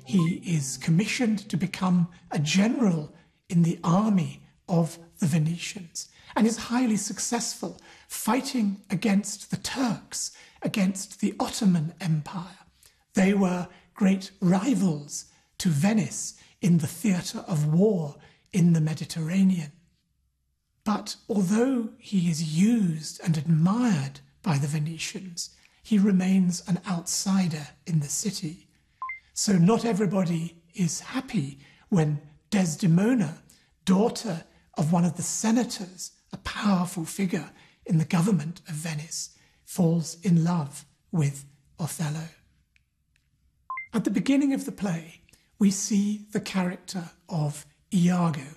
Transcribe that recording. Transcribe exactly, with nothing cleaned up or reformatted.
He is commissioned to become a general in the army of the Venetians and is highly successful, fighting against the Turks, against the Ottoman Empire. They were great rivals to Venice in the theatre of war in the Mediterranean. But although he is used and admired by the Venetians, he remains an outsider in the city. So not everybody is happy when Desdemona, daughter of one of the senators, a powerful figure in the government of Venice, falls in love with Othello. At the beginning of the play, we see the character of Iago,